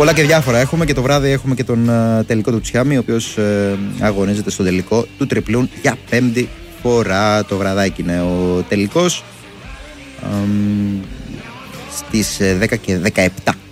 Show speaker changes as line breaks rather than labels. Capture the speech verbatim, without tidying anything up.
Πολλά και διάφορα έχουμε και το βράδυ έχουμε και τον uh, τελικό του Τσιάμι, ο οποίος uh, αγωνίζεται στο τελικό του τριπλούν για πέμπτη φορά. Το βραδάκι είναι ο τελικός um, στις δέκα και δεκαεπτά.